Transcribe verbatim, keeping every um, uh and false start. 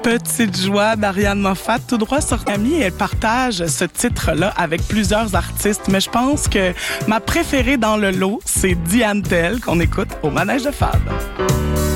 Petite joie d'Ariane Moffat, tout droit sur Camille. Elle partage ce titre-là avec plusieurs artistes, mais je pense que ma préférée dans le lot, c'est Diane Tell qu'on écoute au Manège de Fab.